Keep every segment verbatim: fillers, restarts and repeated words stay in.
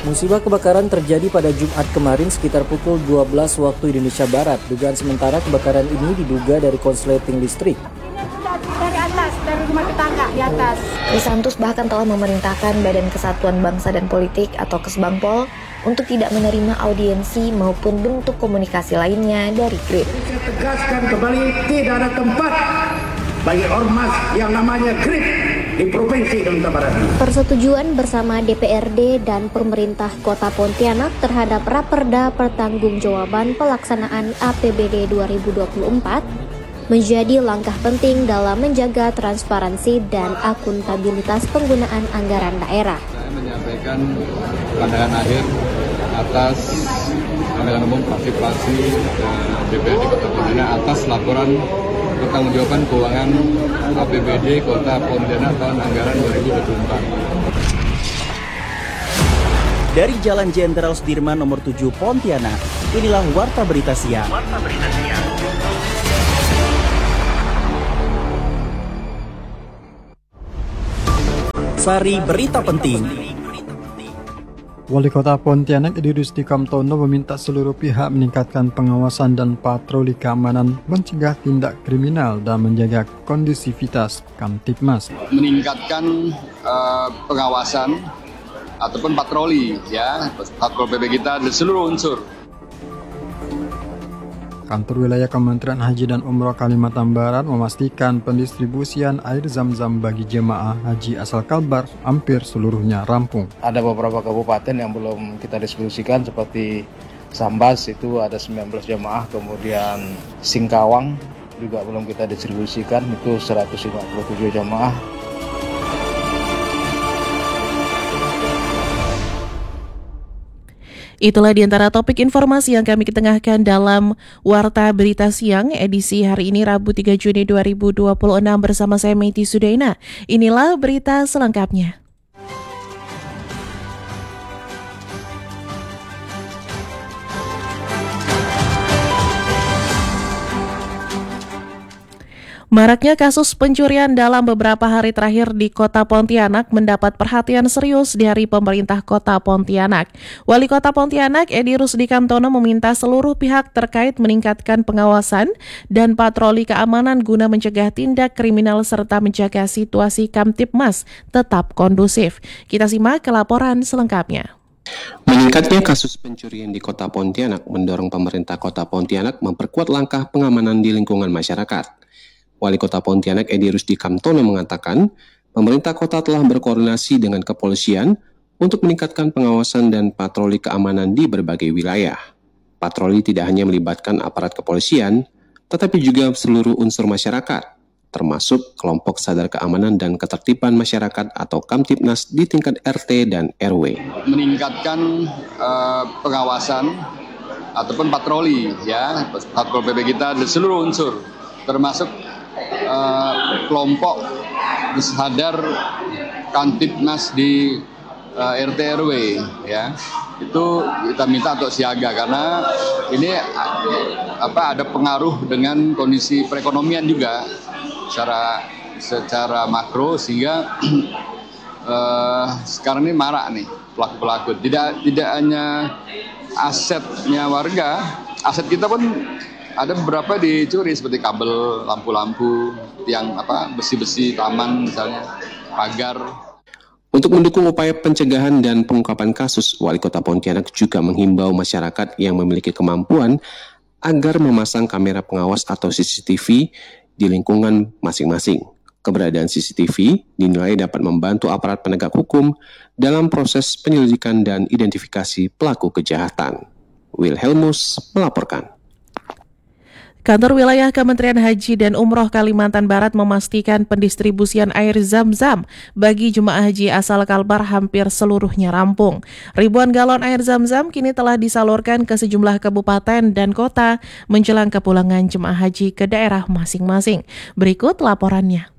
Musibah kebakaran terjadi pada Jumat kemarin sekitar pukul dua belas waktu Indonesia Barat. Dugaan sementara kebakaran ini diduga dari konsleting listrik. Dari atas, dari rumah tetangga di atas. Krisantus bahkan telah memerintahkan Badan Kesatuan Bangsa dan Politik atau Kesbangpol untuk tidak menerima audiensi maupun bentuk komunikasi lainnya dari Grip. Saya tegaskan kembali, tidak ada tempat bagi ormas yang namanya Grip di Provinsi Indonesia Barat. Persetujuan bersama D P R D dan pemerintah Kota Pontianak terhadap Raperda Pertanggungjawaban Pelaksanaan A P B D dua ribu dua puluh empat menjadi langkah penting dalam menjaga transparansi dan akuntabilitas penggunaan anggaran daerah. Saya menyampaikan pandangan akhir atas pandangan umum partisipasi D P R D Kota Pontianak atas laporan pertanggungjawaban keuangan A P B D Kota Pontianak tahun anggaran dua ribu dua puluh empat. Dari Jalan Jenderal Sudirman nomor tujuh Pontianak, inilah Warta Berita Siang. Warta Berita Siang. Sari Berita Penting. Wali Kota Pontianak Edi Rusdi Kamtono meminta seluruh pihak meningkatkan pengawasan dan patroli keamanan, mencegah tindak kriminal dan menjaga kondusivitas Kamtibmas. Meningkatkan uh, pengawasan ataupun patroli, ya, patroli P B kita di seluruh unsur. Kantor Wilayah Kementerian Haji dan Umroh Kalimantan Barat memastikan pendistribusian air zam-zam bagi jemaah haji asal Kalbar hampir seluruhnya rampung. Ada beberapa kabupaten yang belum kita distribusikan seperti Sambas itu ada sembilan belas jemaah, kemudian Singkawang juga belum kita distribusikan itu seratus lima puluh tujuh jemaah. Itulah diantara topik informasi yang kami ketengahkan dalam Warta Berita Siang edisi hari ini Rabu tiga Juni dua ribu dua puluh enam bersama saya Meiti Sudaina. Inilah berita selengkapnya. Maraknya kasus pencurian dalam beberapa hari terakhir di Kota Pontianak mendapat perhatian serius dari pemerintah Kota Pontianak. Wali Kota Pontianak Edi Rusdi Kamtono meminta seluruh pihak terkait meningkatkan pengawasan dan patroli keamanan guna mencegah tindak kriminal serta menjaga situasi Kamtibmas tetap kondusif. Kita simak laporan selengkapnya. Meningkatnya kasus pencurian di Kota Pontianak mendorong pemerintah Kota Pontianak memperkuat langkah pengamanan di lingkungan masyarakat. Wali Kota Pontianak Edi Rusdi Kamtono mengatakan, pemerintah kota telah berkoordinasi dengan kepolisian untuk meningkatkan pengawasan dan patroli keamanan di berbagai wilayah. Patroli tidak hanya melibatkan aparat kepolisian, tetapi juga seluruh unsur masyarakat, termasuk kelompok sadar keamanan dan ketertiban masyarakat atau Kamtibnas di tingkat R T dan R W. Meningkatkan uh, pengawasan ataupun patroli, ya, patroli P B kita di seluruh unsur, termasuk Uh, kelompok sadar Kamtibnas di uh, R T R W, ya, itu kita minta untuk siaga karena ini uh, apa ada pengaruh dengan kondisi perekonomian juga secara secara makro sehingga uh, sekarang ini marak nih pelaku-pelaku. Tidak tidak hanya asetnya warga, aset kita pun ada beberapa dicuri seperti kabel, lampu-lampu, tiang apa besi-besi taman misalnya, pagar. Untuk mendukung upaya pencegahan dan pengungkapan kasus, Wali Kota Pontianak juga menghimbau masyarakat yang memiliki kemampuan agar memasang kamera pengawas atau C C T V di lingkungan masing-masing. Keberadaan C C T V dinilai dapat membantu aparat penegak hukum dalam proses penyelidikan dan identifikasi pelaku kejahatan. Wilhelmus melaporkan. Kantor Wilayah Kementerian Haji dan Umroh Kalimantan Barat memastikan pendistribusian air zam-zam bagi jemaah haji asal Kalbar hampir seluruhnya rampung. Ribuan galon air zam-zam kini telah disalurkan ke sejumlah kabupaten dan kota menjelang kepulangan jemaah haji ke daerah masing-masing. Berikut laporannya.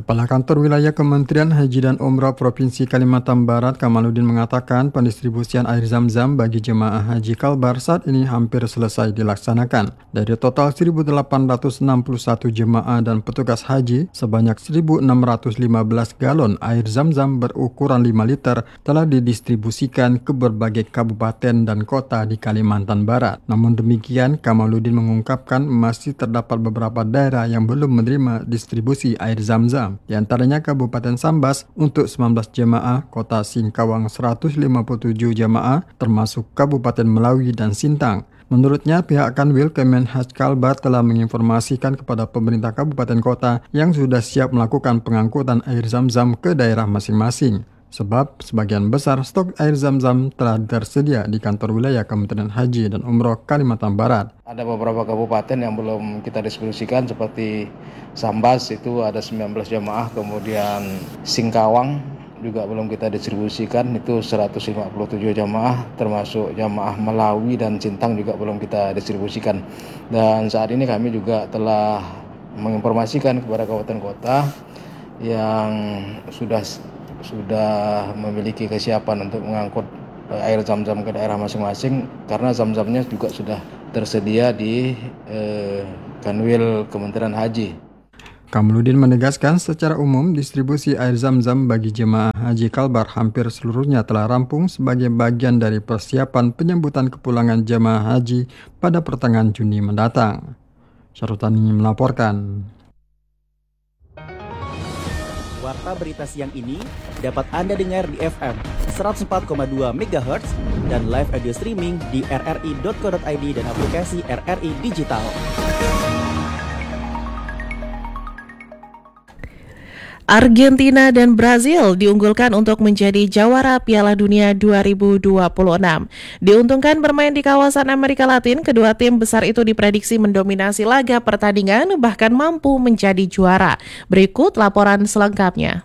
Kepala Kantor Wilayah Kementerian Haji dan Umrah Provinsi Kalimantan Barat Kamaluddin mengatakan pendistribusian air zam-zam bagi jemaah haji Kalbar saat ini hampir selesai dilaksanakan. Dari total seribu delapan ratus enam puluh satu jemaah dan petugas haji, sebanyak seribu enam ratus lima belas galon air zam-zam berukuran lima liter telah didistribusikan ke berbagai kabupaten dan kota di Kalimantan Barat. Namun demikian, Kamaluddin mengungkapkan masih terdapat beberapa daerah yang belum menerima distribusi air zam-zam. Di antaranya Kabupaten Sambas untuk sembilan belas jemaah, Kota Singkawang seratus lima puluh tujuh jemaah, termasuk Kabupaten Melawi dan Sintang. Menurutnya, pihak Kanwil Kemenhaj Kalbar telah menginformasikan kepada pemerintah kabupaten kota yang sudah siap melakukan pengangkutan air zam-zam ke daerah masing-masing. Sebab sebagian besar stok air zam-zam telah tersedia di kantor wilayah Kementerian Haji dan Umroh Kalimantan Barat. Ada beberapa kabupaten yang belum kita distribusikan seperti Sambas itu ada sembilan belas jemaah, kemudian Singkawang juga belum kita distribusikan itu seratus lima puluh tujuh jemaah, termasuk jemaah Melawi dan Sintang juga belum kita distribusikan. Dan saat ini kami juga telah menginformasikan kepada kabupaten kota yang sudah sudah memiliki kesiapan untuk mengangkut air zam-zam ke daerah masing-masing karena zam-zamnya juga sudah tersedia di eh, Kanwil Kementerian Haji. Kamaluddin menegaskan secara umum distribusi air zam-zam bagi jemaah haji Kalbar hampir seluruhnya telah rampung sebagai bagian dari persiapan penyambutan kepulangan jemaah haji pada pertengahan Juni mendatang. Syarutani melaporkan. Warta berita siang ini dapat Anda dengar di F M seratus empat koma dua megahertz dan live audio streaming di r r i dot co dot i d dan aplikasi R R I Digital. Argentina dan Brazil diunggulkan untuk menjadi jawara Piala Dunia dua ribu dua puluh enam. Diuntungkan bermain di kawasan Amerika Latin, kedua tim besar itu diprediksi mendominasi laga pertandingan, bahkan mampu menjadi juara. Berikut laporan selengkapnya.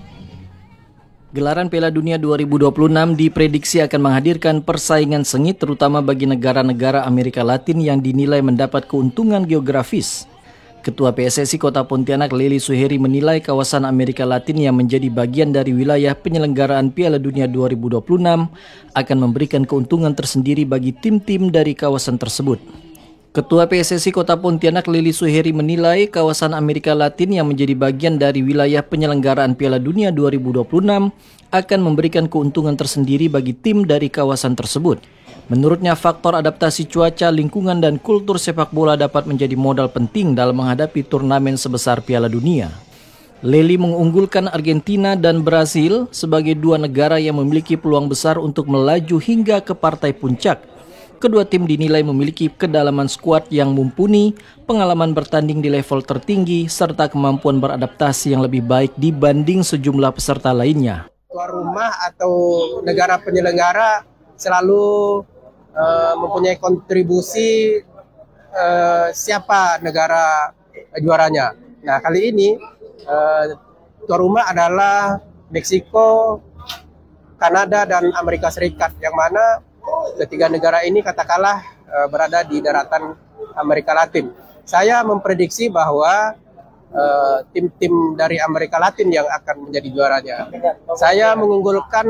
Gelaran Piala Dunia dua ribu dua puluh enam diprediksi akan menghadirkan persaingan sengit terutama bagi negara-negara Amerika Latin yang dinilai mendapat keuntungan geografis. Ketua P S S I Kota Pontianak Lely Suheri menilai kawasan Amerika Latin yang menjadi bagian dari wilayah penyelenggaraan Piala Dunia dua ribu dua puluh enam akan memberikan keuntungan tersendiri bagi tim-tim dari kawasan tersebut. Ketua P S S I Kota Pontianak Lely Suheri menilai kawasan Amerika Latin yang menjadi bagian dari wilayah penyelenggaraan Piala Dunia dua ribu dua puluh enam akan memberikan keuntungan tersendiri bagi tim dari kawasan tersebut. Menurutnya, faktor adaptasi cuaca, lingkungan, dan kultur sepak bola dapat menjadi modal penting dalam menghadapi turnamen sebesar Piala Dunia. Lely mengunggulkan Argentina dan Brazil sebagai dua negara yang memiliki peluang besar untuk melaju hingga ke partai puncak. Kedua tim dinilai memiliki kedalaman skuad yang mumpuni, pengalaman bertanding di level tertinggi, serta kemampuan beradaptasi yang lebih baik dibanding sejumlah peserta lainnya. Tuan rumah atau negara penyelenggara selalu uh, mempunyai kontribusi uh, siapa negara juaranya. Nah, kali ini uh, tuan rumah adalah Meksiko, Kanada, dan Amerika Serikat, yang mana ketiga negara ini katakanlah uh, berada di daratan Amerika Latin. Saya memprediksi bahwa uh, tim-tim dari Amerika Latin yang akan menjadi juaranya. Saya mengunggulkan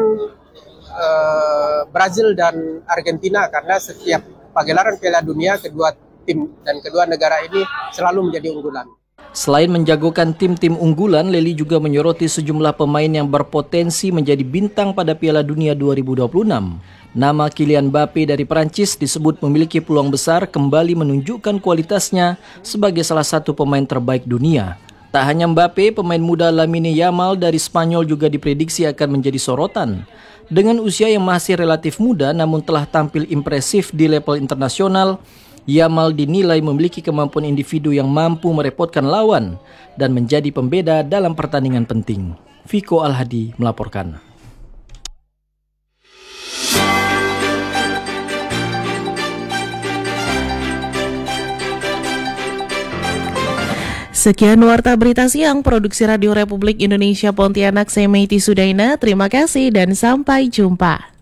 uh, Brazil dan Argentina karena setiap pagelaran Piala Dunia kedua tim dan kedua negara ini selalu menjadi unggulan. Selain menjagokan tim-tim unggulan, Lely juga menyoroti sejumlah pemain yang berpotensi menjadi bintang pada Piala Dunia dua ribu dua puluh enam. Nama Kylian Mbappe dari Prancis disebut memiliki peluang besar kembali menunjukkan kualitasnya sebagai salah satu pemain terbaik dunia. Tak hanya Mbappe, pemain muda Lamine Yamal dari Spanyol juga diprediksi akan menjadi sorotan. Dengan usia yang masih relatif muda namun telah tampil impresif di level internasional, Yamal dinilai memiliki kemampuan individu yang mampu merepotkan lawan dan menjadi pembeda dalam pertandingan penting. Viko Alhadi melaporkan. Sekian Warta Berita Siang, Produksi Radio Republik Indonesia Pontianak, saya Meiti Sudaina. Terima kasih dan sampai jumpa.